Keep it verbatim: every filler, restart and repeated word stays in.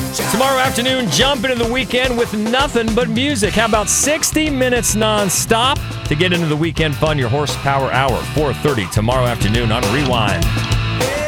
Tomorrow afternoon, jump into the weekend with nothing but music. How about sixty minutes nonstop to get into the weekend fun? Your Horsepower Hour, four thirty tomorrow afternoon on Rewind.